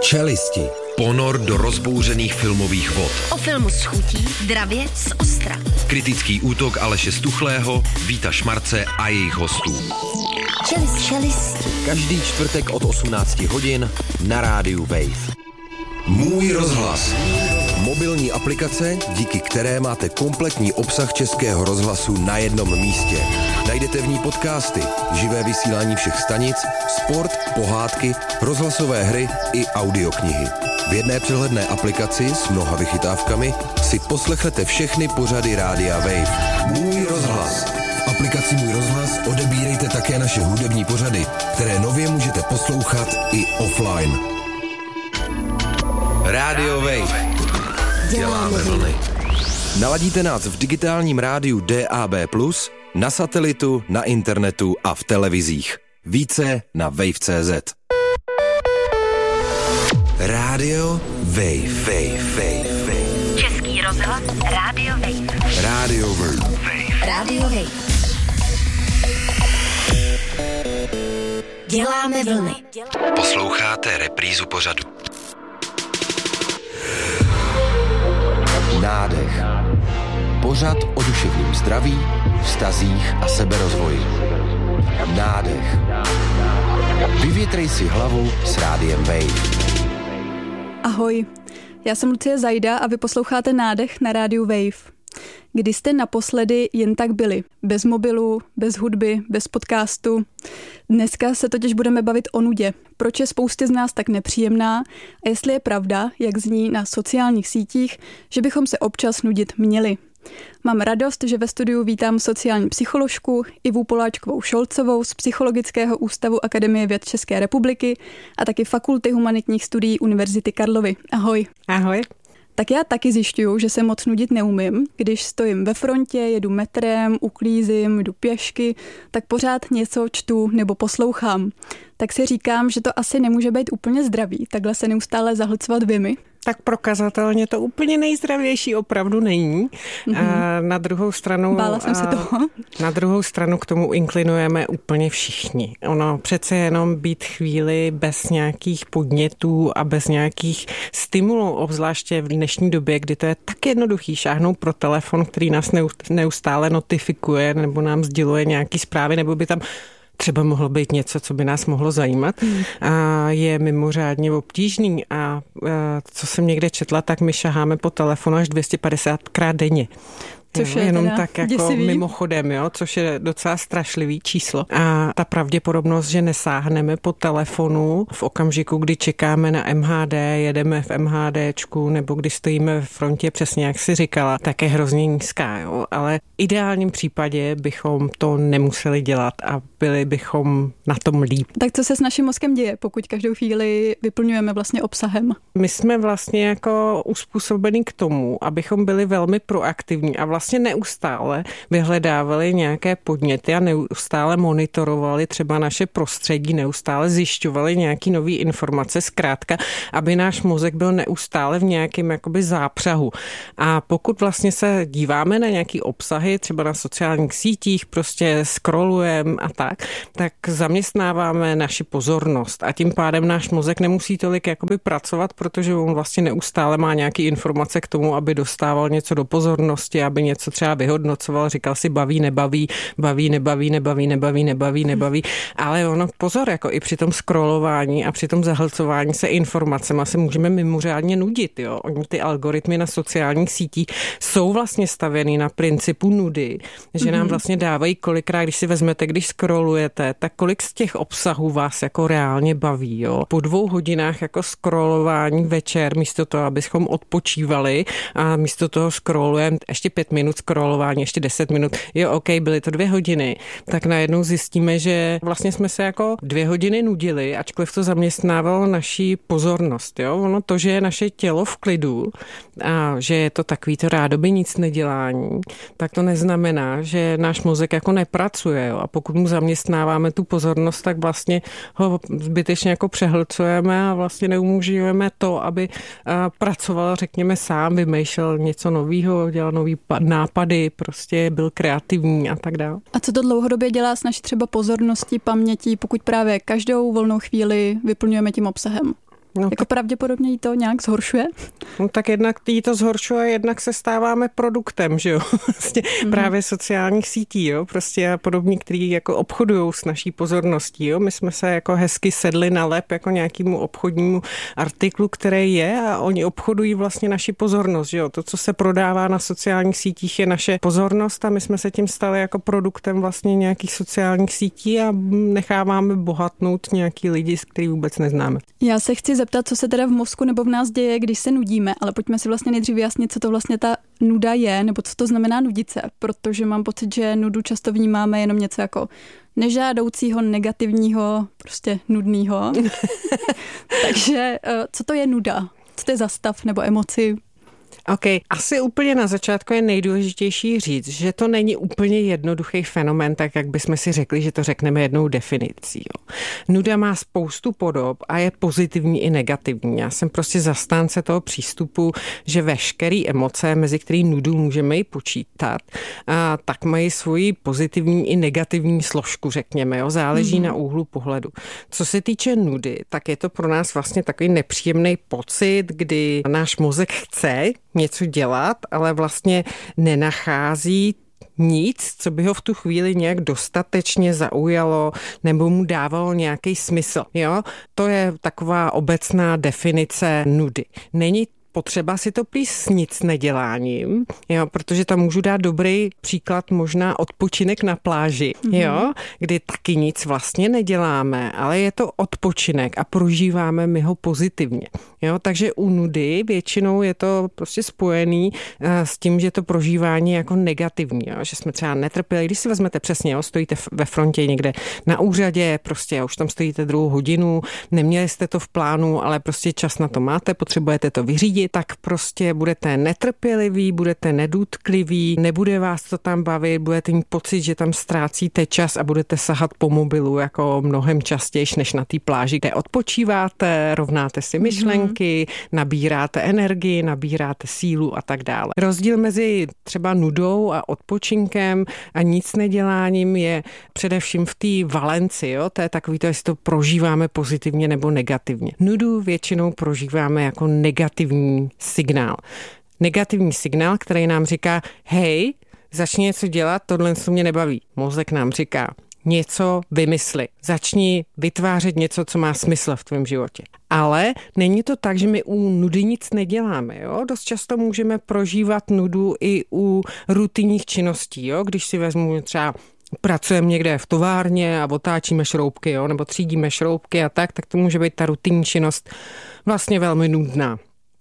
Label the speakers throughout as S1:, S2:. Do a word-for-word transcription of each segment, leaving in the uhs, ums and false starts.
S1: Čelisti. Ponor do rozbouřených filmových vod.
S2: O filmu s chutí, dravě z ostra.
S1: Kritický útok Aleše Stuchlého, Víta Šmarce a jejich hostů.
S2: Čelist, čelisti.
S1: Každý čtvrtek od osmnácti hodin na rádiu Wave. Můj rozhlas. Mobilní aplikace, díky které máte kompletní obsah Českého rozhlasu na jednom místě. Najdete v ní podcasty, živé vysílání všech stanic, sport, pohádky, rozhlasové hry i audioknihy. V jedné přehledné aplikaci s mnoha vychytávkami si poslechnete všechny pořady rádia Wave. Můj rozhlas. V aplikaci Můj rozhlas odebírejte také naše hudební pořady, které nově můžete poslouchat i offline. Rádio Wave. Děláme vlny. Naladíte nás v digitálním rádiu D A B plus, na satelitu, na internetu a v televizích. Více na wave tečka cé zet. Rádio Wave. Wave, Wave, Wave.
S2: Český rozhlas Rádio Wave.
S1: Rádio Wave.
S2: Rádio Wave. Děláme vlny.
S1: Posloucháte reprízu pořadu. Nádech. Pořad o duševním zdraví, vztazích a seberozvoji. Nádech. Vyvětrej si hlavu s rádiem Wave.
S3: Ahoj, já jsem Lucie Zajda a vy posloucháte Nádech na rádiu Wave. Kdy jste naposledy jen tak byli? Bez mobilu, bez hudby, bez podcastu. Dneska se totiž budeme bavit o nudě. Proč je spoustě z nás tak nepříjemná a jestli je pravda, jak zní na sociálních sítích, že bychom se občas nudit měli. Mám radost, že ve studiu vítám sociální psycholožku Ivu Poláčkovou Šolcovou z Psychologického ústavu Akademie věd České republiky a taky Fakulty humanitních studií Univerzity Karlovy. Ahoj.
S4: Ahoj.
S3: Tak já taky zjišťuju, že se moc nudit neumím. Když stojím ve frontě, jedu metrem, uklízím, jdu pěšky, tak pořád něco čtu nebo poslouchám. Tak si říkám, že to asi nemůže být úplně zdravý, takhle se neustále zahlcovat vimy.
S4: Tak prokazatelně to úplně nejzdravější opravdu není. Mm-hmm. A na druhou stranu...
S3: Bála jsem se toho.
S4: Na druhou stranu k tomu inklinujeme úplně všichni. Ono přece jenom být chvíli bez nějakých podnětů a bez nějakých stimulů, obzvláště v dnešní době, kdy to je tak jednoduchý šáhnout pro telefon, který nás neustále notifikuje nebo nám sděluje nějaký zprávy, nebo by tam třeba mohlo být něco, co by nás mohlo zajímat a je mimořádně obtížný a co jsem někde četla, tak my šaháme po telefonu až dvě stě padesátkrát denně.
S3: Což
S4: jo,
S3: je
S4: jenom
S3: teda
S4: tak jako
S3: děsivý.
S4: Mimochodem, jo, což je docela strašlivý číslo. A ta pravděpodobnost, že nesáhneme po telefonu v okamžiku, kdy čekáme na M H D, jedeme v MHDčku nebo když stojíme v frontě, přesně jak jsi říkala, tak je hrozně nízká. Jo. Ale v ideálním případě bychom to nemuseli dělat a byli bychom na tom líp.
S3: Tak co se s naším mozkem děje, pokud každou chvíli vyplňujeme vlastně obsahem?
S4: My jsme vlastně jako uspůsobeni k tomu, abychom byli velmi proaktivní a vlastně neustále vyhledávali nějaké podněty a neustále monitorovali třeba naše prostředí, neustále zjišťovali nějaké nové informace, zkrátka, aby náš mozek byl neustále v nějakém jakoby zápřahu. A pokud vlastně se díváme na nějaké obsahy, třeba na sociálních sítích, prostě scrollujeme a tak, tak zaměstnáváme naši pozornost a tím pádem náš mozek nemusí tolik jakoby pracovat, protože on vlastně neustále má nějaké informace k tomu, aby dostával něco do pozornosti, aby něco třeba vyhodnocoval, říkal si baví, nebaví, baví, nebaví, nebaví, nebaví, nebaví, nebaví, ale ono pozor, jako i při tom scrollování a při tom zahlcování se informacemi se můžeme mimořádně nudit, jo. Oni ty algoritmy na sociálních sítích jsou vlastně stavěný na principu nudy, že nám vlastně dávají kolikrát, když si vezmete, když scrollujete, tak kolik z těch obsahů vás jako reálně baví, jo. Po dvou hodinách jako scrollování večer, místo toho, abychom odpočívali a místo toho scrollujeme ještě pět minut scrollování, ještě deset minut, jo, ok, byly to dvě hodiny, tak najednou zjistíme, že vlastně jsme se jako dvě hodiny nudili, ačkoliv to zaměstnávalo naší pozornost, jo. Ono to, že je naše tělo v klidu a že je to takový to rádoby nic nedělání, tak to neznamená, že náš mozek jako nepracuje, jo. A pokud mu zaměstnáváme tu pozornost, tak vlastně ho zbytečně jako přehlcujeme a vlastně neumožňujeme to, aby pracoval, řekněme, sám, vymýšlel něco nového, dělal nový nápady, prostě byl kreativní a tak dále.
S3: A co to dlouhodobě dělá s naší třeba pozorností, pamětí, pokud právě každou volnou chvíli vyplňujeme tím obsahem? No, jako tak... pravděpodobně jí to nějak zhoršuje?
S4: No tak jednak jí to zhoršuje, jednak se stáváme produktem, že jo, vlastně mm-hmm. právě sociálních sítí, jo, prostě a podobní, který jako obchodujou s naší pozorností, jo. My jsme se jako hezky sedli na lep jako nějakému obchodnímu artiklu, který je a oni obchodují vlastně naši pozornost, že jo. To, co se prodává na sociálních sítích, je naše pozornost a my jsme se tím stali jako produktem vlastně nějakých sociálních sítí a necháváme bohatnout nějaký lidi, který vůbec neznáme.
S3: Já se chci zeptat, co se teda v mozku nebo v nás děje, když se nudíme, ale pojďme si vlastně nejdřív vyjasnit, co to vlastně ta nuda je, nebo co to znamená nudit se, protože mám pocit, že nudu často vnímáme jenom něco jako nežádoucího, negativního, prostě nudného. Takže co to je nuda? Co to je za stav nebo emoci?
S4: OK, asi úplně na začátku je nejdůležitější říct, že to není úplně jednoduchý fenomén, tak jak bychom si řekli, že to řekneme jednou definicí. Jo. Nuda má spoustu podob a je pozitivní i negativní. Já jsem prostě zastánce toho přístupu, že veškerý emoce, mezi který nudu můžeme i počítat, a tak mají svoji pozitivní i negativní složku, řekněme. Jo. Záleží mm. na úhlu pohledu. Co se týče nudy, tak je to pro nás vlastně takový nepříjemný pocit, kdy náš mozek chce něco dělat, ale vlastně nenachází nic, co by ho v tu chvíli nějak dostatečně zaujalo nebo mu dávalo nějaký smysl. Jo? To je taková obecná definice nudy. Není potřeba si to plést s nic neděláním, jo, protože tam můžu dát dobrý příklad možná odpočinek na pláži, mm-hmm. jo, kdy taky nic vlastně neděláme, ale je to odpočinek a prožíváme my ho pozitivně. Jo, takže u nudy většinou je to prostě spojený s tím, že to prožívání je jako negativní, jo, že jsme třeba netrpěli. Když si vezmete přesně, jo, stojíte ve frontě někde na úřadě, prostě už tam stojíte druhou hodinu, neměli jste to v plánu, ale prostě čas na to máte, potřebujete to vyřídit, tak prostě budete netrpěliví, budete nedůtliví, nebude vás to tam bavit, budete mít pocit, že tam ztrácíte čas a budete sahat po mobilu jako mnohem častěji než na té pláži, kde odpočíváte, rovnáte si myšlenky, mm. nabíráte energii, nabíráte sílu a tak dále. Rozdíl mezi třeba nudou a odpočinkem a nic neděláním je především v té valenci, jo? To je takový to, jestli to prožíváme pozitivně nebo negativně. Nudu většinou prožíváme jako negativní signál. Negativní signál, který nám říká, hej, začni něco dělat, tohle se mě nebaví. Mozek nám říká, něco vymysli. Začni vytvářet něco, co má smysl v tvém životě. Ale není to tak, že my u nudy nic neděláme. Jo? Dost často můžeme prožívat nudu i u rutinních činností. Jo? Když si vezmu třeba pracujeme někde v továrně a otáčíme šroubky, jo? Nebo třídíme šroubky a tak, tak to může být ta rutinní činnost vlastně velmi nudná.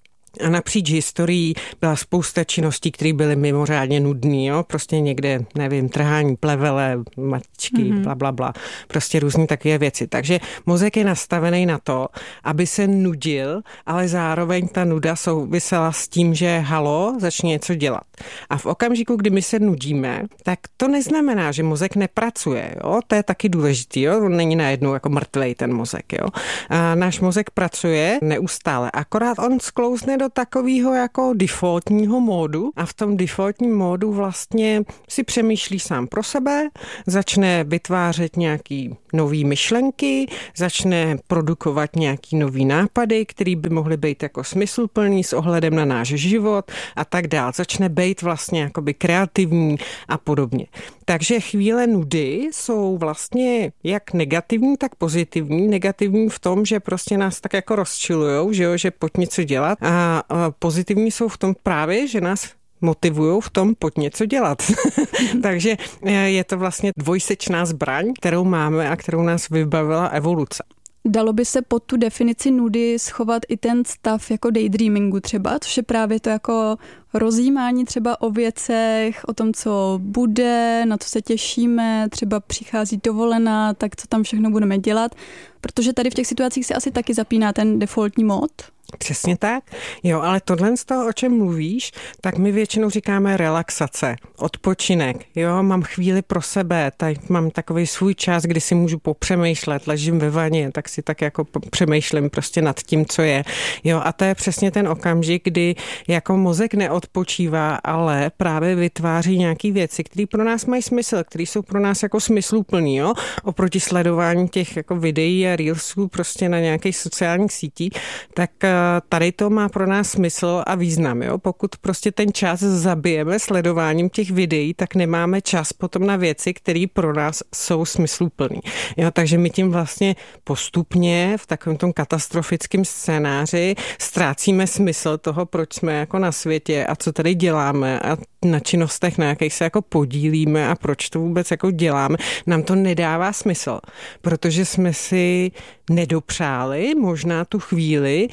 S4: A napříč historií byla spousta činností, které byly mimořádně nudný, jo? Prostě někde, nevím, trhání plevele, matičky, mm-hmm. bla, bla, bla. Prostě různý takové věci. Takže mozek je nastavený na to, aby se nudil, ale zároveň ta nuda souvisela s tím, že halo, začne něco dělat. A v okamžiku, kdy my se nudíme, tak to neznamená, že mozek nepracuje, jo? To je taky důležitý, jo? On není najednou jako mrtvej ten mozek, jo? A náš mozek pracuje neustále, akorát on sklouzne do takového jako defaultního módu a v tom defaultním módu vlastně si přemýšlí sám pro sebe, začne vytvářet nějaký nový myšlenky, začne produkovat nějaký nový nápady, které by mohly být jako smysluplný s ohledem na náš život a tak dál. Začne být vlastně jakoby kreativní a podobně. Takže chvíle nudy jsou vlastně jak negativní, tak pozitivní. Negativní v tom, že prostě nás tak jako rozčilujou, že jo, že pojď něco dělat. A pozitivní jsou v tom právě, že nás motivujou v tom pojď něco dělat. Takže je to vlastně dvojsečná zbraň, kterou máme a kterou nás vybavila evoluce.
S3: Dalo by se pod tu definici nudy schovat i ten stav jako daydreamingu třeba, což je právě to jako rozjímání třeba o věcech, o tom, co bude, na co se těšíme, třeba přichází dovolená, tak co tam všechno budeme dělat, protože tady v těch situacích se asi taky zapíná ten defaultní mód.
S4: Přesně tak. Jo, ale tohle z toho, o čem mluvíš, tak my většinou říkáme relaxace, odpočinek. Jo, mám chvíli pro sebe, tady mám takový svůj čas, kdy si můžu popřemýšlet, ležím ve vaně, tak si tak jako přemýšlím prostě nad tím, co je. Jo, a to je přesně ten okamžik, kdy jako mozek neodpočívá, ale právě vytváří nějaký věci, které pro nás mají smysl, které jsou pro nás jako smysluplný, jo, oproti sledování těch jako videí a reelsů prostě na nějakých sociálních sítích, tak tady to má pro nás smysl a význam. Jo? Pokud prostě ten čas zabijeme sledováním těch videí, tak nemáme čas potom na věci, které pro nás jsou smysluplný. Jo? Takže my tím vlastně postupně v takovém tom katastrofickém scénáři ztrácíme smysl toho, proč jsme jako na světě a co tady děláme a na činnostech, na jakých se jako podílíme a proč to vůbec jako děláme. Nám to nedává smysl, protože jsme si nedopřáli možná tu chvíli,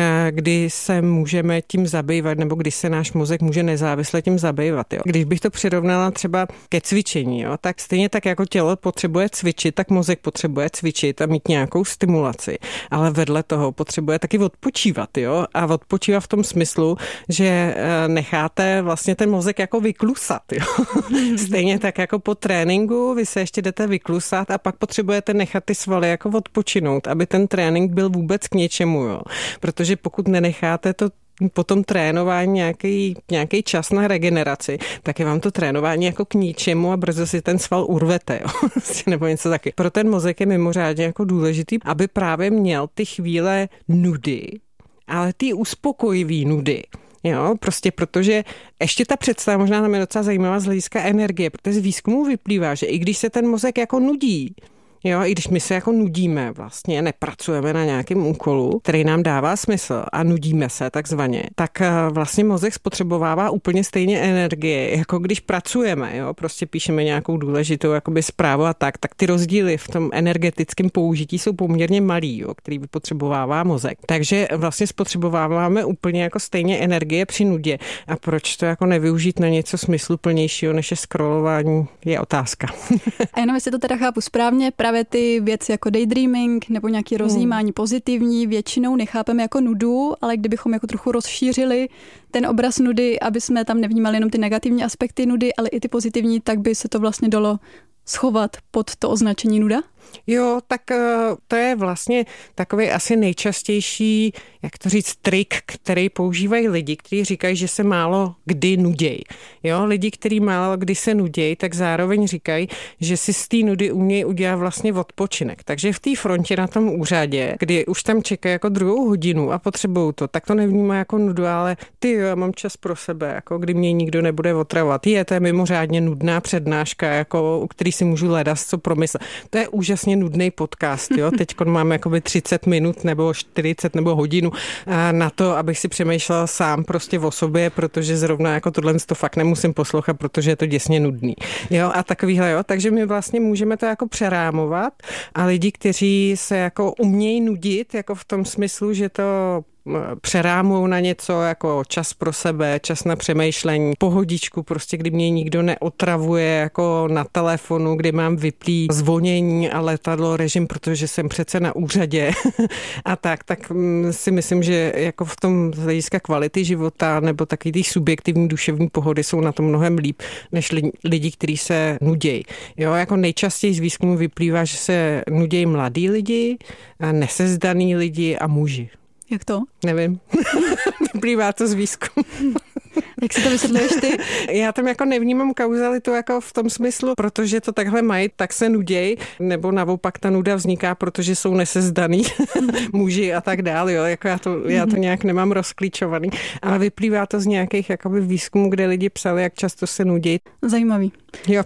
S4: kdy se můžeme tím zabývat, nebo kdy se náš mozek může nezávisle tím zabývat. Jo. Když bych to přirovnala třeba ke cvičení, jo, tak stejně tak jako tělo potřebuje cvičit, tak mozek potřebuje cvičit a mít nějakou stimulaci. Ale vedle toho potřebuje taky odpočívat. Jo. A odpočívat v tom smyslu, že necháte vlastně ten mozek jako vyklusat. Jo. Stejně tak jako po tréninku vy se ještě jdete vyklusat a pak potřebujete nechat ty svaly jako odpočinout, aby ten trénink byl vůbec k něčemu. Jo. Protože pokud nenecháte to po tom trénování nějaký, nějaký čas na regeneraci, tak je vám to trénování jako k ničemu a brzo si ten sval urvete, jo? Nebo něco taky. Pro ten mozek je mimořádně jako důležitý, aby právě měl ty chvíle nudy, ale ty uspokojivý nudy. Jo, prostě protože ještě ta představa možná tam je docela zajímavá z hlediska energie, protože z výzkumu vyplývá, že i když se ten mozek jako nudí, jo, i když my se jako nudíme vlastně, nepracujeme na nějakém úkolu, který nám dává smysl a nudíme se takzvaně, tak vlastně mozek spotřebovává úplně stejně energie, jako když pracujeme, jo, prostě píšeme nějakou důležitou jakoby zprávu a tak, tak ty rozdíly v tom energetickém použití jsou poměrně malý, jo, který vypotřebovává mozek. Takže vlastně spotřebováváme úplně jako stejně energie při nudě. A proč to jako nevyužít na něco smysluplnějšího, než je scrollování, je otázka.
S3: A jenom jestli to teda chápu správně, právě ty věci jako daydreaming nebo nějaké rozjímání hmm. pozitivní většinou nechápeme jako nudu, ale kdybychom jako trochu rozšířili ten obraz nudy, aby jsme tam nevnímali jenom ty negativní aspekty nudy, ale i ty pozitivní, tak by se to vlastně dalo schovat pod to označení nuda?
S4: Jo, tak to je vlastně takový asi nejčastější, jak to říct, trik, který používají lidi, kteří říkají, že se málo kdy nudějí. Jo, lidi, kteří málo kdy se nudějí, tak zároveň říkají, že si z té nudy umějí udělat vlastně odpočinek. Takže v té frontě na tom úřadě, kdy už tam čekají jako druhou hodinu a potřebují to, tak to nevnímá jako nudu, ale ty jo, já mám čas pro sebe, jako kdy mě nikdo nebude otravovat. Je, to je mimořádně nudná přednáška, jako, u který si můžu hledat, co promyslet. To je úžasně nudný podcast, jo. Teď máme jakoby třicet minut nebo čtyřicet nebo hodinu na to, abych si přemýšlel sám prostě o sobě, protože zrovna jako tohle to fakt nemusím poslouchat, protože je to děsně nudný. Jo, a takovýhle, jo. Takže my vlastně můžeme to jako přerámovat a lidi, kteří se jako umějí nudit, jako v tom smyslu, že to přerámujou na něco jako čas pro sebe, čas na přemýšlení, pohodičku, prostě kdy mě nikdo neotravuje jako na telefonu, kdy mám vyplý zvonění a letadlo režim, protože jsem přece na úřadě a tak, tak si myslím, že jako v tom hlediska kvality života nebo takový ty subjektivní duševní pohody jsou na tom mnohem líp, než lidi, kteří se nudějí. Jo, jako nejčastěji z výzkumu vyplývá, že se nudějí mladí lidi, nesezdaný lidi a muži.
S3: Jak to?
S4: Nevím. Vyplývá to z výzkumu.
S3: Jak si to vysvětluješ ty?
S4: Já tam jako nevnímám kauzalitu jako v tom smyslu, protože to takhle mají, tak se nuděj, nebo naopak ta nuda vzniká, protože jsou nesezdaný muži a tak dále. Jo. Jako já, to, já to nějak nemám rozklíčovaný, ale vyplývá to z nějakých jakoby výzkumů, kde lidi psali, jak často se nudí.
S3: Zajímavý.
S4: Jo.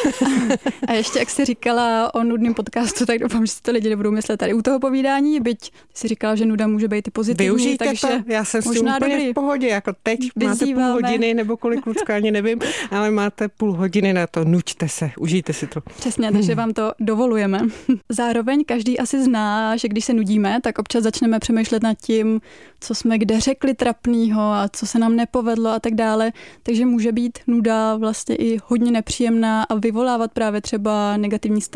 S3: A ještě jak jsi říkala o nudném podcastu, tak doufám, že si to lidi nebudou myslet tady u toho povídání, byť jsi říkala, že nuda může být i pozitivní.
S4: Využijte
S3: takže
S4: to, já jsem s tím úplně dobrý. V pohodě, jako teď Vyzýváme. Máte půl hodiny nebo kolik Lucka, ani nevím, ale máte půl hodiny na to, nuďte se, užijte si to.
S3: Přesně, takže vám to dovolujeme. Zároveň každý asi zná, že když se nudíme, tak občas začneme přemýšlet nad tím, co jsme kde řekli trapnýho a co se nám nepovedlo a tak dále, takže může být nuda vlastně i hodně nepříjemná a vyvolávat právě třeba negativní stavy.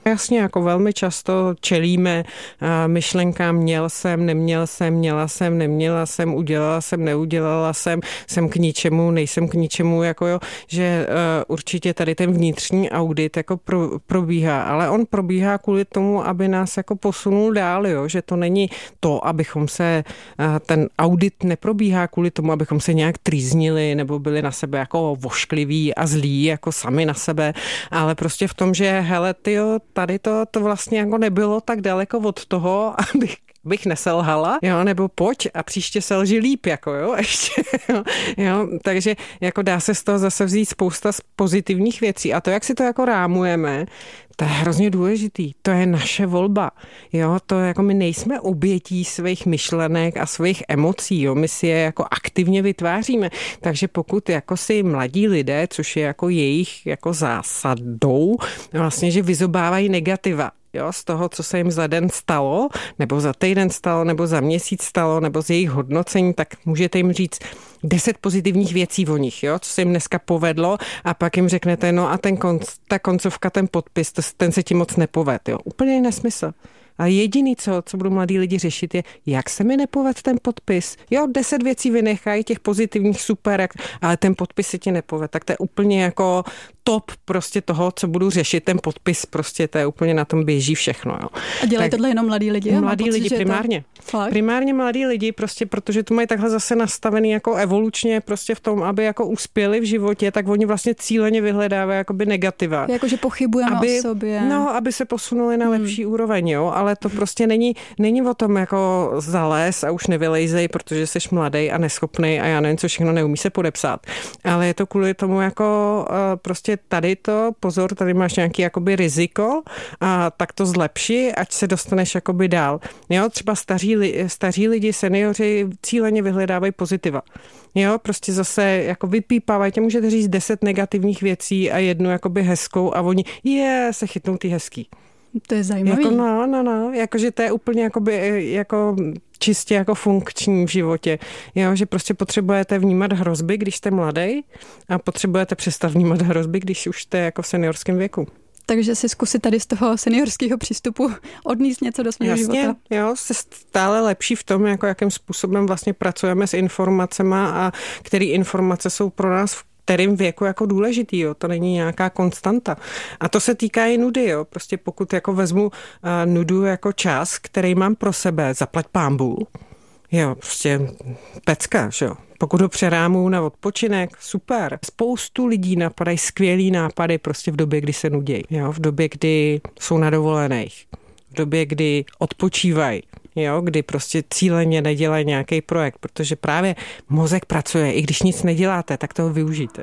S4: Jasně, jako velmi často čelíme myšlenkám měl jsem, neměl jsem, měla jsem, neměla jsem, udělala jsem, neudělala jsem, jsem k ničemu, nejsem k ničemu, jako jo, že určitě tady ten vnitřní audit jako pro, probíhá, ale on probíhá kvůli tomu, aby nás jako posunul dál, jo, že to není to, abychom se, ten audit neprobíhá kvůli tomu, abychom se nějak trýznili nebo byli na sebe jako voškliví a zlí, jako sami na sebe, ale prostě v tom, že hele, tyjo, tady to, to vlastně jako nebylo tak daleko od toho, abych bych neselhala, jo, nebo pojď a příště selži líp, jako jo, ještě, jo, jo, takže jako dá se z toho zase vzít spousta pozitivních věcí a to, jak si to jako rámujeme, to je hrozně důležitý, to je naše volba, jo, to jako my nejsme obětí svých myšlenek a svých emocí, jo, my si je jako aktivně vytváříme, takže pokud jako si mladí lidé, což je jako jejich jako zásadou, vlastně, že vyzobávají negativa, jo, z toho, co se jim za den stalo, nebo za týden stalo, nebo za měsíc stalo, nebo z jejich hodnocení, tak můžete jim říct deset pozitivních věcí o nich, jo, co se jim dneska povedlo a pak jim řeknete, no a ten konc, ta koncovka, ten podpis, to, ten se ti moc nepoved, jo, úplně nesmysl. A jediný, co, co budou mladí lidi řešit, je, jak se mi nepoved ten podpis. Jo, deset věcí vynechají, těch pozitivních super, ale ten podpis se ti nepoved. Tak to je úplně jako top prostě toho, co budu řešit. Ten podpis prostě, to je úplně na tom běží všechno. Jo.
S3: A dělají tohle jenom mladí lidi?
S4: Mladí pocit, lidi primárně. To... Primárně mladí lidi prostě, protože to mají takhle zase nastavený jako evolučně prostě v tom, aby jako uspěli v životě, tak oni vlastně cíleně vyhledávají jakoby negativa.
S3: Jakože pochybujeme
S4: aby,
S3: o sobě.
S4: No, aby se posunuli na lepší hmm. úroveň, jo, ale to prostě není, není o tom jako zalez a už nevylejzej, protože jsi mladý a neschopný a já nevím, co všechno neumí se podepsat. Ale je to kvůli tomu jako prostě tady to, pozor, tady máš nějaký jakoby riziko a tak to zlepši, ať se dostaneš jakoby dál. Jo, třeba staří, staří lidi, seniori cíleně vyhledávají pozitiva. Jo, prostě zase jako vypípávají, tě můžete říct deset negativních věcí a jednu jakoby hezkou a oni je, se chytnou ty hezký.
S3: To je zajímavý.
S4: Jako no, no, no, jakože to je úplně jakoby, jako čistě jako funkční v životě. Jo, že prostě potřebujete vnímat hrozby, když jste mladý a potřebujete přestat vnímat hrozby, když už jste jako v seniorském věku.
S3: Takže si zkusit tady z toho seniorského přístupu odníst něco do svého života.
S4: Jo, jste stále lepší v tom, jako jakým způsobem vlastně pracujeme s informacema a které informace jsou pro nás v kterým věku jako důležitý, jo, to není nějaká konstanta. A to se týká i nudy, jo, prostě pokud jako vezmu uh, nudu jako čas, který mám pro sebe, zaplať pánbů, jo, prostě pecka, že jo. Pokud ho přerámuju na odpočinek, super. Spoustu lidí napadají skvělý nápady prostě v době, kdy se nudějí, jo, v době, kdy jsou na dovolených, v době, kdy odpočívají, jo, kdy prostě cíleně nedělají nějaký projekt, protože právě mozek pracuje, i když nic neděláte, tak toho využijte.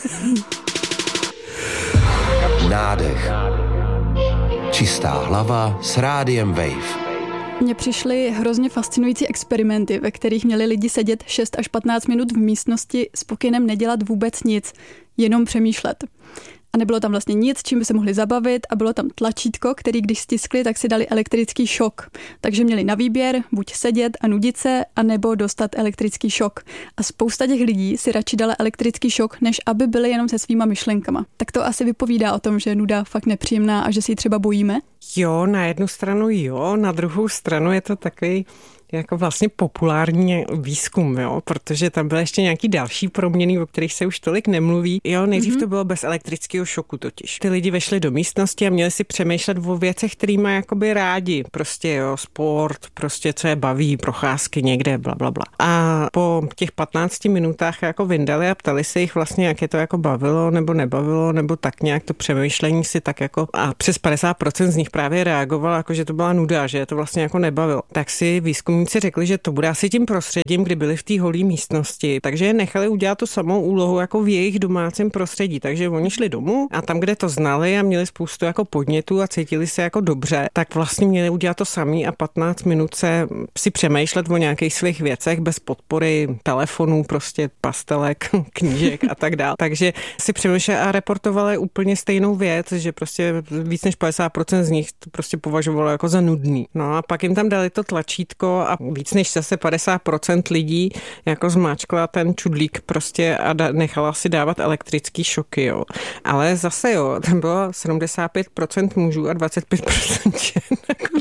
S1: Nádech. Čistá hlava s rádiem Wave.
S3: Mně přišly hrozně fascinující experimenty, ve kterých měli lidi sedět šest až patnáct minut v místnosti s pokynem nedělat vůbec nic, jenom přemýšlet. A nebylo tam vlastně nic, čím by se mohli zabavit a bylo tam tlačítko, který když stiskli, tak si dali elektrický šok. Takže měli na výběr buď sedět a nudit se, anebo dostat elektrický šok. A spousta těch lidí si radši dala elektrický šok, než aby byli jenom se svýma myšlenkama. Tak to asi vypovídá o tom, že je nuda fakt nepříjemná a že si ji třeba bojíme?
S4: Jo, na jednu stranu jo, na druhou stranu je to takový jako vlastně populární výzkum, jo, protože tam byly ještě nějaký další proměny, o kterých se už tolik nemluví. Jo, nejdřív mm-hmm. to bylo bez elektrického šoku totiž. Ty lidi vešli do místnosti a měli si přemýšlet o věcech, který mají jakoby rádi. Prostě jo, sport, prostě co je baví, procházky někde, bla, bla, bla. A po těch patnácti minutách jako vyndali a ptali se jich vlastně, jak je to jako bavilo nebo nebavilo, nebo tak nějak to přemýšlení si tak jako a přes padesát procent z nich právě reagovalo, jako že to byla nuda, že to vlastně jako nebavilo. Tak si výzkum si řekli, že to bude asi tím prostředím, kdy byli v té holé místnosti, takže je nechali udělat tu samou úlohu jako v jejich domácím prostředí. Takže oni šli domů a tam, kde to znali a měli spoustu jako podnětů a cítili se jako dobře, tak vlastně měli udělat to samý a patnáct minut se si přemýšlet o nějakých svých věcech bez podpory telefonů, prostě pastelek, knížek a tak dále. Takže si přemýšleli a reportovali úplně stejnou věc, že prostě víc než padesát procent z nich nich to prostě považovalo jako za nudný. No a pak jim tam dali to tlačítko a víc než zase padesát procent lidí jako zmáčkla ten čudlík prostě a da, nechala si dávat elektrický šoky, jo. Ale zase jo, tam bylo sedmdesát pět procent mužů a dvacet pět procent žen.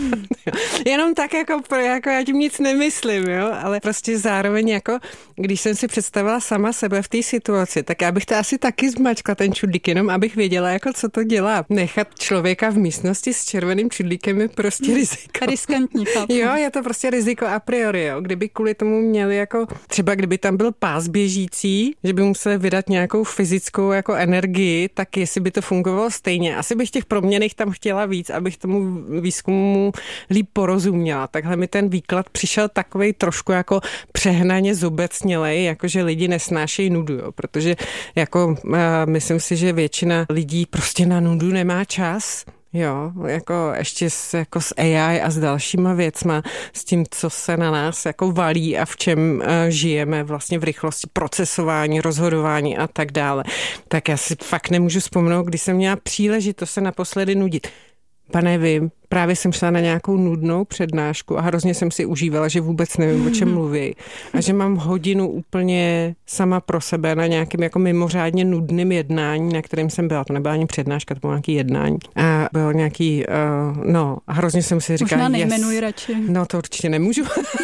S4: Jenom tak jako, jako já tím nic nemyslím, jo, ale prostě zároveň jako, když jsem si představila sama sebe v té situaci, tak já bych to asi taky zmačkla ten čudlík, jenom abych věděla, jako co to dělá. Nechat člověka v místnosti s červeným čudlíkem je prostě riziko.
S3: Riskantní, chápu.
S4: Jo, je to prostě riziko a priori, jo. Kdyby kvůli tomu měli jako, třeba kdyby tam byl pás běžící, že by museli vydat nějakou fyzickou jako energii, tak jestli by to fungovalo stejně. Asi bych těch proměnných tam chtěla víc, abych tomu výzkumu líp porozuměla. Takhle mi ten výklad přišel takovej trošku jako přehnaně zobecnělej, jakože lidi nesnášejí nudu, jo. Protože jako uh, myslím si, že většina lidí prostě na nudu nemá čas. Jo, jako ještě s, jako s A I a s dalšíma věcma, s tím, co se na nás jako valí a v čem uh, žijeme vlastně v rychlosti procesování, rozhodování a tak dále. Tak já si fakt nemůžu vzpomenout, když jsem měla příležitost se naposledy nudit. Pane, vím, právě jsem šla na nějakou nudnou přednášku a hrozně jsem si užívala, že vůbec nevím, o čem mluví. A že mám hodinu úplně sama pro sebe na nějakém jako mimořádně nudném jednání, na kterém jsem byla. To nebyla ani přednáška, to bylo nějaký jednání. A bylo nějaký, uh, no, a hrozně jsem si říkala,
S3: možná nejmenuji yes. radši.
S4: No, to určitě nemůžu.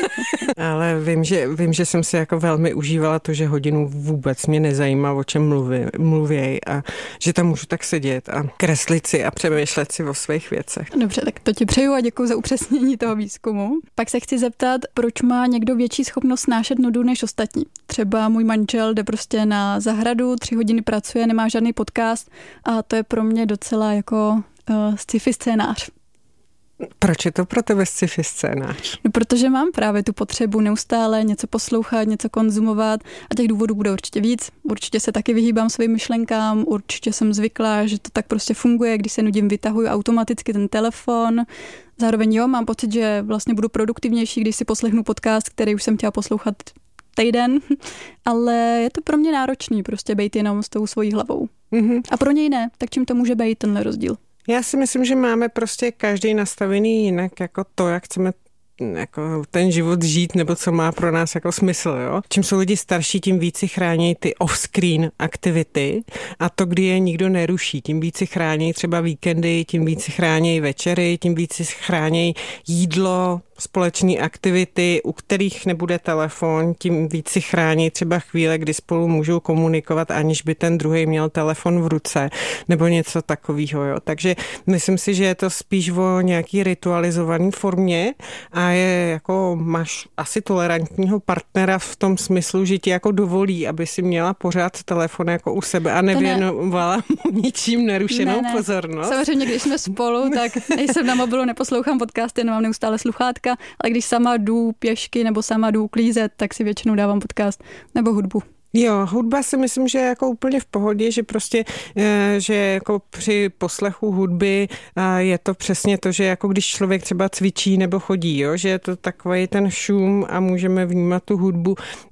S4: Ale vím že, vím, že jsem si jako velmi užívala to, že hodinu vůbec mě nezajímá, o čem mluví, mluví a že tam můžu tak sedět a kreslit si a přemýšlet si o svých věcech.
S3: Dobře, tak to ti přeju a děkuji za upřesnění toho výzkumu. Pak se chci zeptat, proč má někdo větší schopnost snášet nudu než ostatní. Třeba můj manžel jde prostě na zahradu, tři hodiny pracuje, nemá žádný podcast a to je pro mě docela jako uh, sci-fi scénář.
S4: Proč je to pro tebe sci-fi scénář?
S3: No, protože mám právě tu potřebu neustále něco poslouchat, něco konzumovat a těch důvodů bude určitě víc. Určitě se taky vyhýbám svým myšlenkám, určitě jsem zvyklá, že to tak prostě funguje, když se nudím, vytahuji automaticky ten telefon. Zároveň jo, mám pocit, že vlastně budu produktivnější, když si poslechnu podcast, který už jsem chtěla poslouchat týden, ale je to pro mě náročný prostě být jenom s tou svojí hlavou. Mm-hmm. A pro něj ne, tak čím to může být tenhle rozdíl?
S4: Já si myslím, že máme prostě každý nastavený jinak jako to, jak chceme jako ten život žít, nebo co má pro nás jako smysl, jo. Čím jsou lidi starší, tím víc si chrání ty off-screen aktivity a to, kdy je nikdo neruší, tím víc si chrání třeba víkendy, tím víc si chrání večery, tím víc si chrání jídlo, společné aktivity, u kterých nebude telefon, tím víc si chrání třeba chvíle, kdy spolu můžou komunikovat, aniž by ten druhý měl telefon v ruce, nebo něco takového, jo. Takže myslím si, že je to spíš o nějaký ritualizovaný formě a je jako máš asi tolerantního partnera v tom smyslu, že ti jako dovolí, aby si měla pořád telefon jako u sebe a nevěnovala mu ničím nerušenou ne, ne. pozornost.
S3: Samozřejmě, když jsme spolu, tak nejsem na mobilu, neposlouchám podcasty, nemám neustále sluchátka, ale když sama jdu pěšky nebo sama jdu klízet, tak si většinou dávám podcast nebo hudbu.
S4: Jo, hudba si myslím, že je jako úplně v pohodě, že prostě, že jako při poslechu hudby je to přesně to, že jako když člověk třeba cvičí nebo chodí, jo, že je to takový ten šum a můžeme vnímat tu hudbu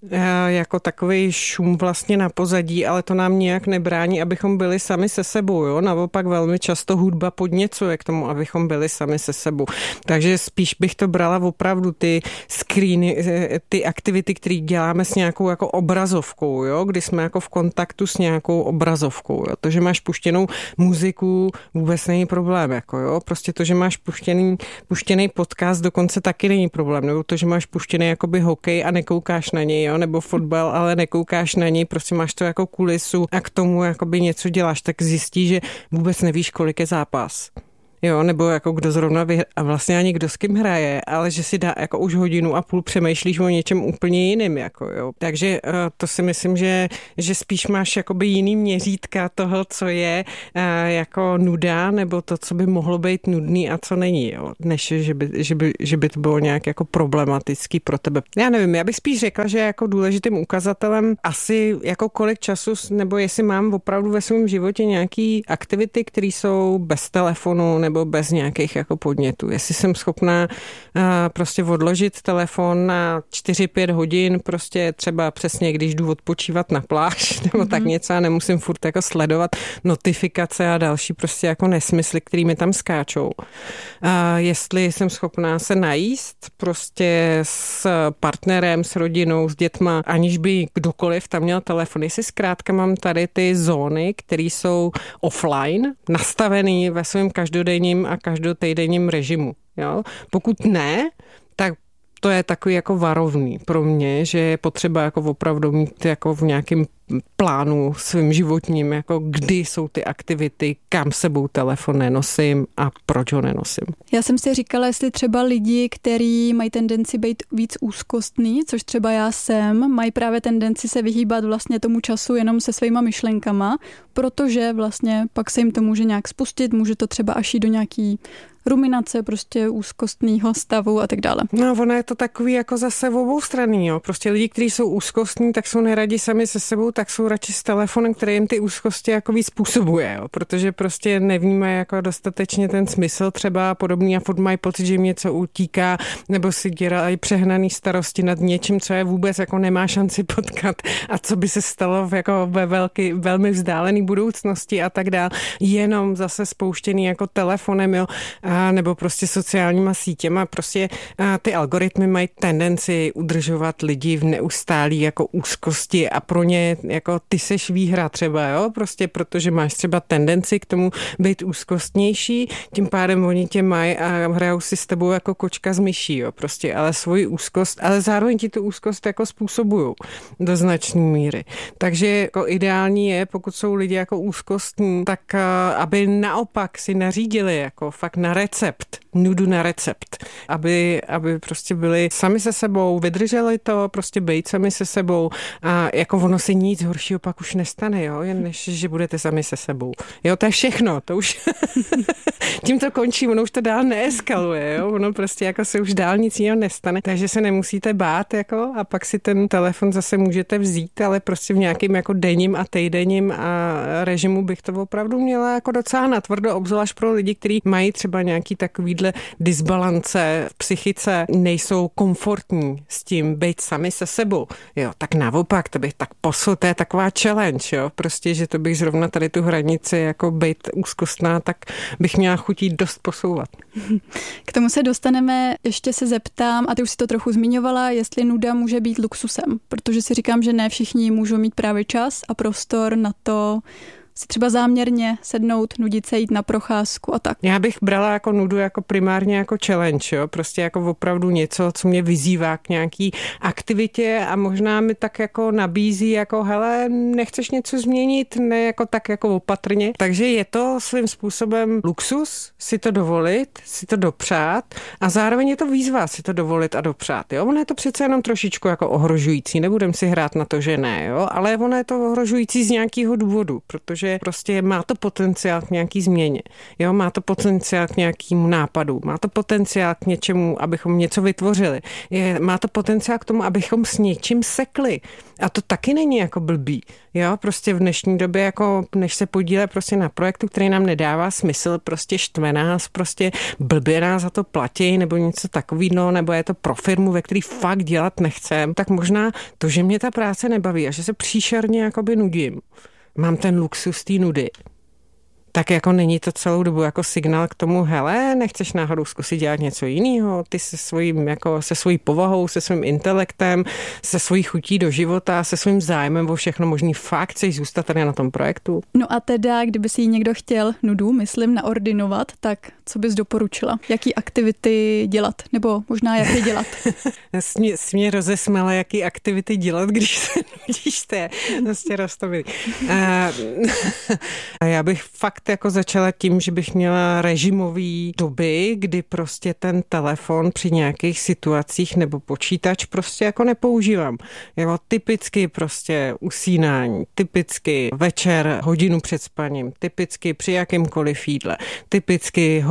S4: jako takový šum vlastně na pozadí, ale to nám nijak nebrání, abychom byli sami se sebou, jo, naopak velmi často hudba podněcuje k tomu, abychom byli sami se sebou. Takže spíš bych to brala opravdu ty screeny, ty aktivity, které děláme s nějakou jako obrazovkou, jo, kdy jsme jako v kontaktu s nějakou obrazovkou. Jo. To, že máš puštěnou muziku, vůbec není problém. Jako, jo. Prostě to, že máš puštěný, puštěný podcast, dokonce taky není problém. Nebo to, že máš puštěný jakoby hokej a nekoukáš na něj, jo, nebo fotbal, ale nekoukáš na něj, prostě máš to jako kulisu a k tomu jakoby něco děláš, tak zjistíš, že vůbec nevíš, kolik je zápas. Jo, nebo jako kdo zrovna vyhraje, a vlastně ani kdo s kým hraje, ale že si dá jako už hodinu a půl přemýšlíš o něčem úplně jiným, jako jo. Takže uh, to si myslím, že, že spíš máš jakoby jiný měřítka toho, co je uh, jako nuda, nebo to, co by mohlo být nudný a co není, jo. Než že by, že by, že by to bylo nějak jako problematický pro tebe. Já nevím, já bych spíš řekla, že jako důležitým ukazatelem asi jako kolik času, nebo jestli mám opravdu ve svém životě nějaký aktivity, které jsou bez telefonu, nebo nebo bez nějakých jako podnětů. Jestli jsem schopná uh, prostě odložit telefon na čtyři pět hodin, prostě třeba přesně, když jdu odpočívat na pláž nebo mm-hmm. tak něco a nemusím furt jako sledovat notifikace a další prostě jako nesmysly, který mi tam skáčou. Uh, jestli jsem schopná se najíst prostě s partnerem, s rodinou, s dětma, aniž by kdokoliv tam měl telefon. Jestli zkrátka mám tady ty zóny, které jsou offline, nastavený ve svém každodenním a každotejdenním režimu. Jo? Pokud ne, tak to je takový jako varovný pro mě, že je potřeba jako opravdu mít jako v nějakém plánu svým životním, jako kdy jsou ty aktivity, kam sebou telefon nenosím a proč ho nenosím.
S3: Já jsem si říkala, jestli třeba lidi, kteří mají tendenci být víc úzkostný, což třeba já jsem, mají právě tendenci se vyhýbat vlastně tomu času jenom se svýma myšlenkama, protože vlastně pak se jim to může nějak spustit, může to třeba až jít do nějaký ruminace, prostě úzkostného stavu a tak dále.
S4: No, ono je to takový jako zase oboustranný, jo. Prostě lidi, kteří jsou úzkostní, tak jsou neradi sami se sebou, tak jsou radši s telefonem, který jim ty úzkosti jako víc způsobuje, jo. Protože prostě nevnímají jako dostatečně ten smysl třeba podobný a furt mají pocit, že jim něco utíká, nebo si dělají přehnaný starosti nad něčím, co je vůbec jako nemá šanci potkat a co by se stalo jako ve velký, velmi vzdálený budoucnosti a tak dále. Jenom zase spouštěný jako telefonem, jo. A nebo prostě sociálníma sítěma. Prostě ty algoritmy mají tendenci udržovat lidi v neustálý jako úzkosti a pro ně jako ty seš výhra třeba, jo? Prostě protože máš třeba tendenci k tomu být úzkostnější, tím pádem oni tě mají a hrajou si s tebou jako kočka s myší, jo? Prostě, ale svoji úzkost, ale zároveň ti tu úzkost jako způsobujou do značné míry. Takže jako ideální je, pokud jsou lidi jako úzkostní, tak aby naopak si nařídili jako fakt na recept, nudu na recept, aby, aby prostě byli sami se sebou, vydrželi to, prostě být sami se sebou a jako ono se nic horšího pak už nestane, jo, jen než, že budete sami se sebou. Jo, to je všechno, to už tím to končí, ono už to dál neeskaluje, jo, ono prostě jako se už dál nic jiného nestane, takže se nemusíte bát, jako, a pak si ten telefon zase můžete vzít, ale prostě v nějakým jako denním a týdenním a režimu bych to opravdu měla jako docela natvrdo, obzvlášť pro lidi, kteří mají třeba nějaký takovýhle disbalance v psychice, nejsou komfortní s tím být sami se sebou. Jo, tak naopak, to bych tak posul, to je taková challenge, jo, prostě, že to bych zrovna tady tu hranici jako být úzkostná, tak bych měla chutí dost posouvat.
S3: K tomu se dostaneme, ještě se zeptám, a ty už si to trochu zmiňovala, jestli nuda může být luxusem, protože si říkám, že ne všichni můžou mít právě čas a prostor na to, si třeba záměrně sednout, nudit se, jít na procházku a tak.
S4: Já bych brala jako nudu jako primárně jako challenge, jo? Prostě jako opravdu něco, co mě vyzývá k nějaký aktivitě a možná mi tak jako nabízí jako hele, nechceš něco změnit, ne jako tak jako opatrně. Takže je to svým způsobem luxus si to dovolit, si to dopřát a zároveň je to výzva si to dovolit a dopřát, jo? Ono je to přece jenom trošičku jako ohrožující, nebudem si hrát na to, že ne, jo? Ale ono je to ohrožující z nějakého důvodu, protože že prostě má to potenciál k nějaký změně. Jo, má to potenciál k nějakému nápadu, má to potenciál k něčemu, abychom něco vytvořili. Je, má to potenciál k tomu, abychom s něčím sekli. A to taky není jako blbý. Jo, prostě v dnešní době, jako než se podíle prostě na projektu, který nám nedává smysl, prostě štve nás, prostě blbě nás za to platí, nebo něco takového, nebo je to pro firmu, ve který fakt dělat nechcem, tak možná to, že mě ta práce nebaví a že se příšerně jakoby nudím, mám ten luxus té nudy, tak jako není to celou dobu jako signál k tomu, hele, nechceš náhodou zkusit dělat něco jiného, ty se svým, jako se svojí povahou, se svým intelektem, se svojí chutí do života, se svým zájmem o všechno možný, fakt chceš zůstat tady na tom projektu?
S3: No a teda, kdyby si ji někdo chtěl nudu, myslím, naordinovat, tak co bys doporučila? Jaký aktivity dělat? Nebo možná jak je dělat?
S4: Jsi mě rozesmala, jaký aktivity dělat, když se nudíš, to je vlastně roztomilý. A já bych fakt jako začala tím, že bych měla režimový doby, kdy prostě ten telefon při nějakých situacích nebo počítač prostě jako nepoužívám. Jako typicky prostě usínání, typicky večer hodinu před spaním, typicky při jakýmkoliv jídle, typicky hodinu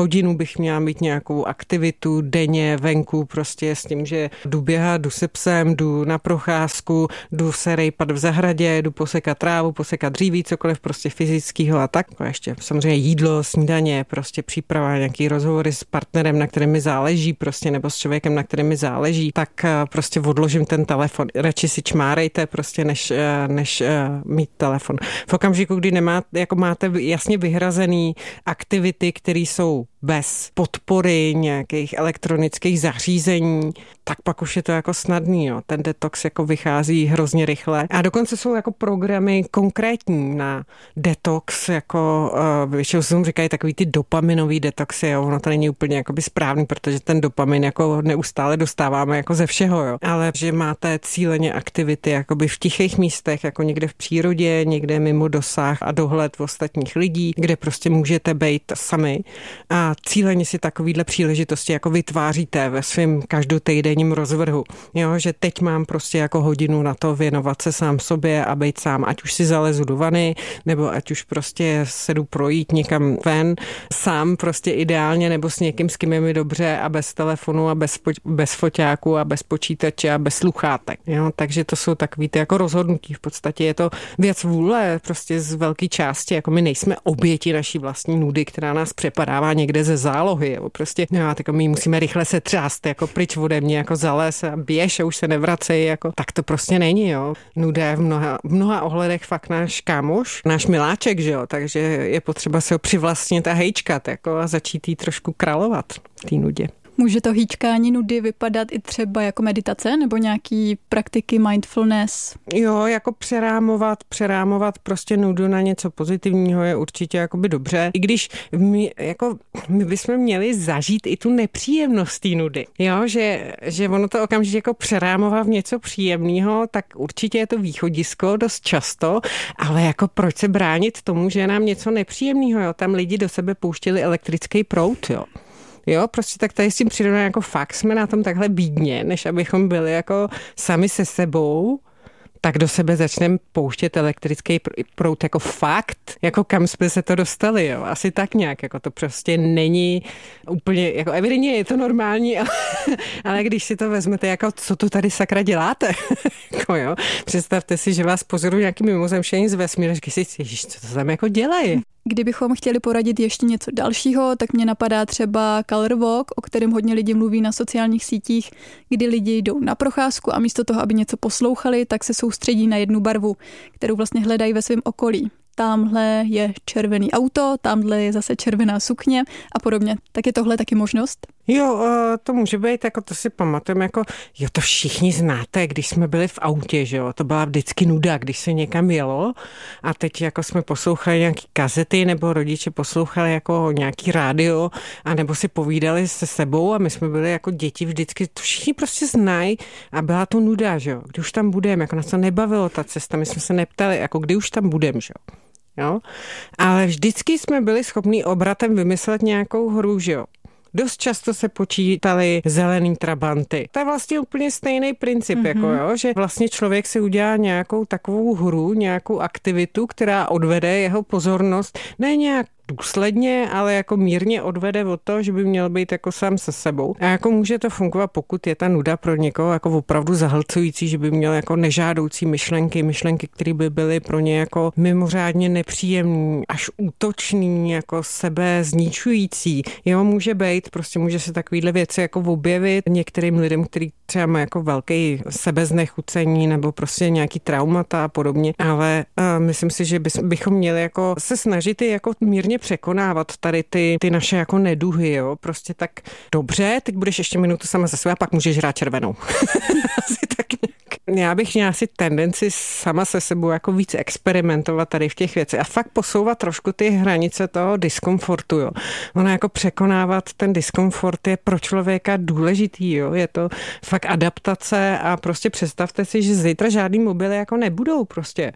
S4: hodinu bych měla mít nějakou aktivitu denně venku, prostě s tím, že jdu běhat, jdu se psem, jdu na procházku, jdu se rejpat v zahradě, jdu posekat trávu, posekat dříví, cokoliv prostě fyzického a tak. A ještě samozřejmě jídlo, snídaně, prostě příprava, nějaký rozhovory s partnerem, na kterém mi záleží, prostě nebo s člověkem, na kterém mi záleží, tak prostě odložím ten telefon. Radši si čmárejte prostě, než, než mít telefon. V okamžiku, kdy nemáte, jako máte jasně vyhrazený aktivity, které jsou bez podpory nějakých elektronických zařízení, tak pak už je to jako snadný. Jo. Ten detox jako vychází hrozně rychle. A dokonce jsou jako programy konkrétní na detox, jako uh, většinou se mu říkají takový ty dopaminový detoxy, jo. Ono to není úplně jakoby správný, protože ten dopamin jako neustále dostáváme jako ze všeho, jo. Ale že máte cíleně aktivity jakoby v tichých místech, jako někde v přírodě, někde mimo dosah a dohled ostatních lidí, kde prostě můžete být sami a cíleně si takovýhle příležitosti jako vytváříte ve svém každotýdenním rozvrhu. Jo, že teď mám prostě jako hodinu na to věnovat se sám sobě a být sám, ať už si zalezu do vany, nebo ať už prostě se jdu projít někam ven, sám prostě ideálně, nebo s někým, s kým je mi dobře a bez telefonu a bez, bez foťáku a bez počítače a bez sluchátek. Jo, takže to jsou takový ty jako rozhodnutí. V podstatě je to věc vůle prostě z velké části, jako my nejsme oběti naší vlastní nudy, která nás přepadává někde ze zálohy. Jo. Prostě no, tak my musíme rychle se třást jako pryč ode mě, jako zales a běž a už se nevracej. Jako. Tak to prostě není. Jo. Nuda je v mnoha, v mnoha ohledech fakt náš kámoš, náš miláček, že jo. Takže je potřeba se ho přivlastnit a hejčkat jako, a začít jí trošku královat té nudě.
S3: Může to hýčkání nudy vypadat i třeba jako meditace nebo nějaký praktiky mindfulness?
S4: Jo, jako přerámovat, přerámovat prostě nudu na něco pozitivního je určitě jakoby dobře. I když my, jako, my bychom měli zažít i tu nepříjemnost té nudy. Jo, že, že ono to okamžitě jako přerámovat v něco příjemného, tak určitě je to východisko dost často, ale jako proč se bránit tomu, že je nám něco nepříjemného, jo? Tam lidi do sebe pouštěli elektrický proud, jo. Jo, prostě tak tady s tím přirovnám jako fakt jsme na tom takhle bídně, než abychom byli jako sami se sebou, tak do sebe začneme pouštět elektrický proud jako fakt, jako kam jsme se to dostali, jo, asi tak nějak, jako to prostě není úplně, jako evidentně je to normální, ale, ale když si to vezmete, jako co tu tady sakra děláte, jako jo, představte si, že vás pozorují nějaký mimozemštění z vesmíru, říkají si, ježiš, co to tam jako dělají?
S3: Kdybychom chtěli poradit ještě něco dalšího, tak mě napadá třeba Color Walk, o kterém hodně lidí mluví na sociálních sítích, kdy lidi jdou na procházku a místo toho, aby něco poslouchali, tak se soustředí na jednu barvu, kterou vlastně hledají ve svém okolí. Tamhle je červený auto, tamhle je zase červená sukně a podobně. Tak je tohle taky možnost?
S4: Jo, to může být, jako to si pamatujeme, jako jo, to všichni znáte, když jsme byli v autě, že jo, to byla vždycky nuda, když se někam jelo a teď jako jsme poslouchali nějaký kazety nebo rodiče poslouchali jako nějaký rádio a nebo si povídali se sebou a my jsme byli jako děti vždycky, to všichni prostě znají a byla to nuda, že jo, kdy už tam budeme, jako nás to nebavilo ta cesta, my jsme se neptali, jako kdy už tam budeme, že jo. Jo? Ale vždycky jsme byli schopní obratem vymyslet nějakou hru, že jo. Dost často se počítali zelený trabanty. To je vlastně úplně stejný princip, mm-hmm. jako jo, že vlastně člověk si udělá nějakou takovou hru, nějakou aktivitu, která odvede jeho pozornost ne nějak důsledně, ale jako mírně odvede od toho, že by měl být jako sám se sebou. A jako může to fungovat, pokud je ta nuda pro někoho jako opravdu zahlcující, že by měl jako nežádoucí myšlenky, myšlenky, které by byly pro ně jako mimořádně nepříjemný, až útočný, jako sebe zničující. Jo, může být, prostě může se takovýhle věci jako objevit některým lidem, který třeba má jako velký sebeznechucení nebo prostě nějaký traumata a podobně, ale uh, myslím si, že bychom měli jako se snažit i jako mírně překonávat tady ty, ty naše jako neduhy, jo, prostě tak dobře, teď budeš ještě minutu sama se sebou a pak můžeš hrát červenou. Asi tak nějak. Já bych měla asi tendenci sama se sebou jako víc experimentovat tady v těch věcech a fakt posouvat trošku ty hranice toho diskomfortu, jo. Ono jako překonávat ten diskomfort je pro člověka důležitý, jo, je to fakt adaptace a prostě představte si, že zítra žádný mobily jako nebudou prostě.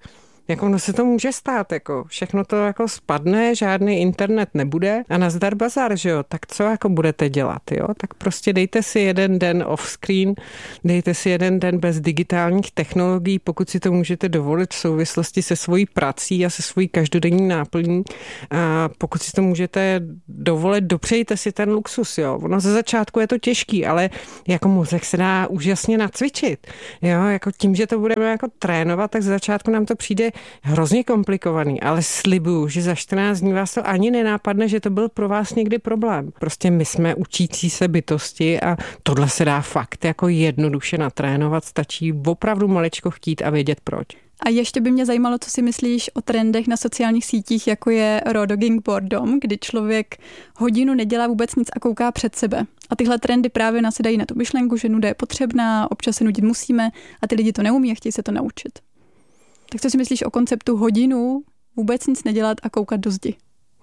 S4: Jako no se to může stát, jako všechno to jako spadne, žádný internet nebude a nazdar bazar, že jo, tak co jako budete dělat, jo, tak prostě dejte si jeden den off screen, dejte si jeden den bez digitálních technologií, pokud si to můžete dovolit v souvislosti se svojí prací a se svojí každodenní náplní, a pokud si to můžete dovolit, dopřejte si ten luxus, jo, ono ze začátku je to těžký, ale jako mozek se dá úžasně nacvičit, jo, jako tím, že to budeme jako trénovat, tak ze začátku nám to přijde hrozně komplikovaný, ale slibuju, že za čtrnáct dní vás to ani nenápadne, že to byl pro vás někdy problém. Prostě my jsme učící se bytosti a tohle se dá fakt jako jednoduše natrénovat, stačí opravdu maličko chtít a vědět proč.
S3: A ještě by mě zajímalo, co si myslíš o trendech na sociálních sítích, jako je raw dogging boredom, kdy člověk hodinu nedělá vůbec nic a kouká před sebe. A tyhle trendy právě nasedají na tu myšlenku, že nuda je potřebná, občas se nudit musíme a ty lidi to neumí a chtějí se to naučit. Tak co si myslíš o konceptu hodinu vůbec nic nedělat a koukat do zdi?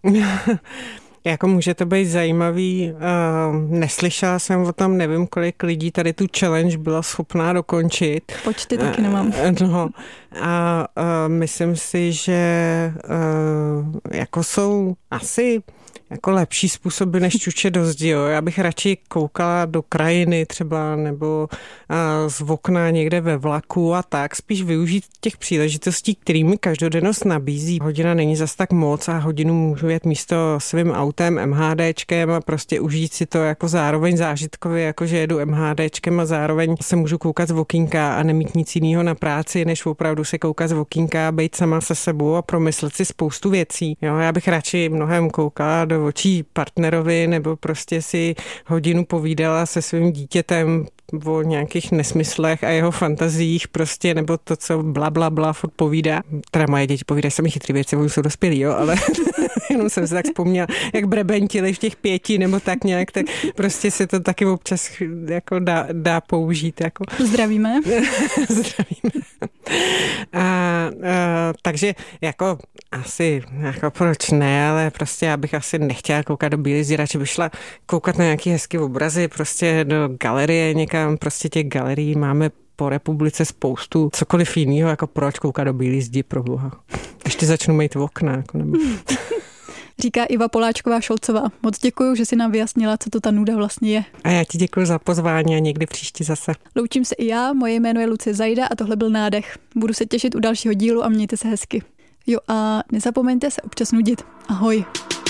S4: Jako může to být zajímavý, uh, neslyšela jsem o tom, nevím, kolik lidí tady tu challenge byla schopná dokončit.
S3: Počty taky nemám.
S4: Uh, no, a uh, myslím si, že uh, jako jsou asi jako lepší způsoby, než čuče do zdi. Jo. Já bych radši koukala do krajiny třeba nebo a, z okna někde ve vlaku a tak. Spíš využít těch příležitostí, kterými každodennost nabízí. Hodina není zas tak moc a hodinu můžu jet místo svým autem MHDčkem a prostě užít si to jako zároveň zážitkově, jako že jedu MHDčkem a zároveň se můžu koukat z okýnka a nemít nic jiného na práci, než opravdu se koukat z okýnka a být sama se sebou a promyslet si spoustu věcí. Jo, já bych radši mnohem koukala do očí partnerovi nebo prostě si hodinu povídala se svým dítětem o nějakých nesmyslech a jeho fantaziích prostě, nebo to, co bla, bla, bla furt povídá. Teda moje děti povídají sami chytrý věci, oni jsou dospělí, jo, ale jenom jsem se tak vzpomněla, jak brebentili v těch pěti, nebo tak nějak, tak prostě se to taky občas jako dá, dá použít. Jako.
S3: Zdravíme.
S4: Zdravíme. A, a, takže jako asi, jako proč ne, ale prostě já bych asi nechtěla koukat do bílý zdi, radši bych šla koukat na nějaký hezký obrazy, prostě do galerie někam, prostě těch galerií máme po republice spoustu, cokoliv jiného, jako proč koukat do bílý zdi, pro boha. Ještě začnu mít v okna, jako nebo...
S3: Říká Iva Poláčková-Šolcová. Moc děkuju, že si nám vyjasnila, co to ta nuda vlastně je.
S4: A já ti děkuji za pozvání a někdy příště zase.
S3: Loučím se i já, moje jméno je Lucie Zajda a tohle byl Nádech. Budu se těšit u dalšího dílu a mějte se hezky. Jo a nezapomeňte se občas nudit. Ahoj.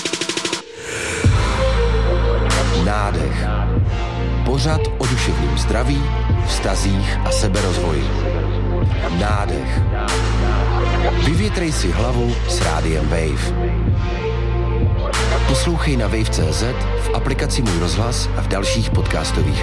S1: Nádech. Pořad o duševním zdraví, vztazích a seberozvoji. Nádech. Vyvětrej si hlavu s rádiem Wave. Poslouchej na wave tečka cé zet, v aplikaci Můj rozhlas a v dalších podcastových